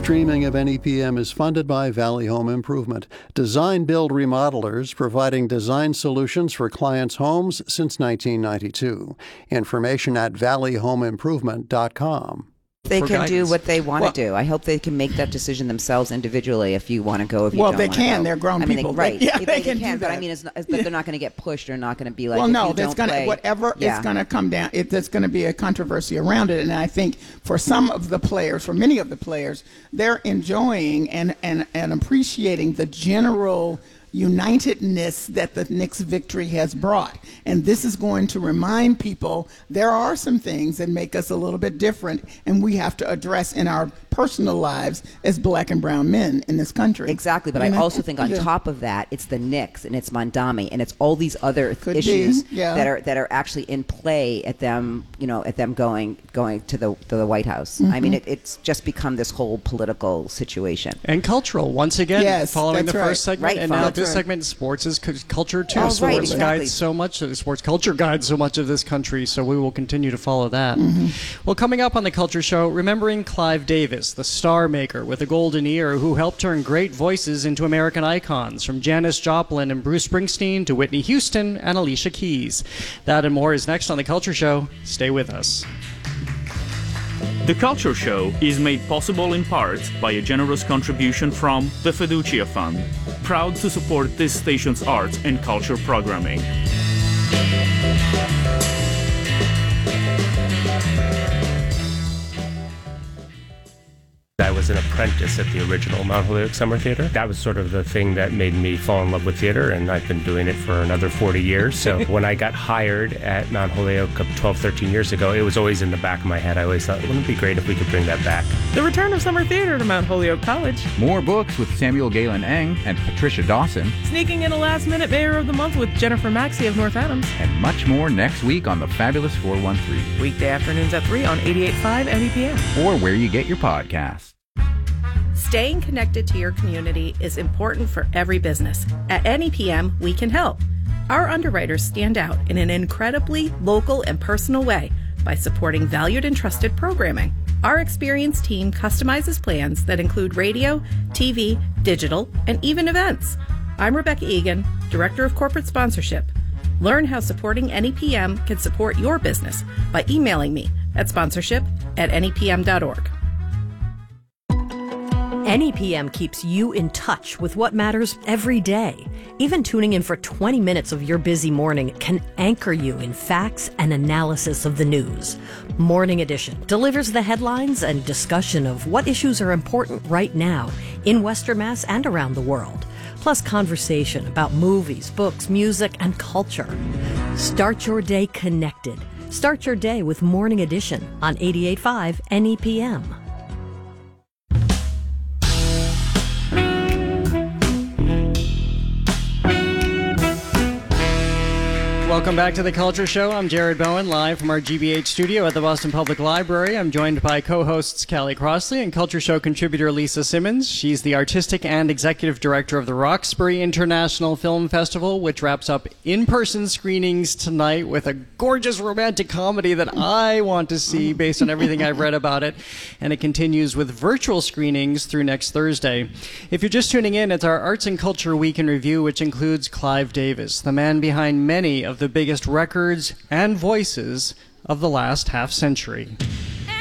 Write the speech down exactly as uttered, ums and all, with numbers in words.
streaming of N E P M is funded by Valley Home Improvement, design build remodelers providing design solutions for clients' homes since nineteen ninety-two. Information at valley home improvement dot com. They can guidance. do what they want Well- to do. I hope they can make that decision themselves individually if you want to go, if you Well, don't they want can. to go. They're grown I mean, people. They, right. They- yeah, they, they they can do But I that. mean, it's not, but they're not going to get pushed. They're not going to be like, well, if no, you that's don't gonna play, whatever yeah. is gonna come down. It, there's gonna be a controversy around it, and I think for some of the players, for many of the players, they're enjoying and and and appreciating the general unitedness that the Knicks victory has brought. And this is going to remind people there are some things that make us a little bit different, and we have to address in our personal lives as black and brown men in this country. Exactly, but You I know? also think on Yeah. top of that, it's the Knicks and it's Mondami and it's all these other Could be, issues yeah. that are that are actually in play at them, you know, at them going going to the to the White House. Mm-hmm. I mean, it, it's just become this whole political situation. And cultural, once again, Yes, following that's the right. first segment, Right, and now that's this right. segment, sports is cu- culture too. Oh, right, sports exactly. guides so much, uh, sports culture guides so much of this country, so we will continue to follow that. Mm-hmm. Well, coming up on the Culture Show, remembering Clive Davis, the star maker with a golden ear who helped turn great voices into American icons, from Janis Joplin and Bruce Springsteen to Whitney Houston and Alicia Keys. That and more is next on the Culture Show. Stay with us. The Culture Show is made possible in part by a generous contribution from the Fiducia Fund, proud to support this station's arts and culture programming. I was an apprentice at the original Mount Holyoke Summer Theater. That was sort of the thing that made me fall in love with theater, and I've been doing it for another forty years. So when I got hired at Mount Holyoke twelve, thirteen years ago, it was always in the back of my head. I always thought, wouldn't it be great if we could bring that back? The return of summer theater to Mount Holyoke College. More books with Samuel Galen Eng and Patricia Dawson. Sneaking in a last-minute Mayor of the Month with Jennifer Maxey of North Adams. And much more next week on the Fabulous four one three. Weekday afternoons at three on eighty-eight point five N E P M. Or where you get your podcasts. Staying connected to your community is important for every business. At N E P M, we can help. Our underwriters stand out in an incredibly local and personal way by supporting valued and trusted programming. Our experienced team customizes plans that include radio, T V, digital, and even events. I'm Rebecca Egan, Director of Corporate Sponsorship. Learn how supporting N E P M can support your business by emailing me at sponsorship at N E P M dot org. N E P M keeps you in touch with what matters every day. Even tuning in for twenty minutes of your busy morning can anchor you in facts and analysis of the news. Morning Edition delivers the headlines and discussion of what issues are important right now in Western Mass and around the world, plus conversation about movies, books, music, and culture. Start your day connected. Start your day with Morning Edition on eighty-eight point five N E P M. Welcome back to the Culture Show. I'm Jared Bowen, live from our G B H studio at the Boston Public Library. I'm joined by co-hosts Callie Crossley and Culture Show contributor Lisa Simmons. She's the artistic and executive director of the Roxbury International Film Festival, which wraps up in-person screenings tonight with a gorgeous romantic comedy that I want to see based on everything I've read about it. And it continues with virtual screenings through next Thursday. If you're just tuning in, it's our Arts and Culture Week in Review, which includes Clive Davis, the man behind many of the biggest records and voices of the last half century.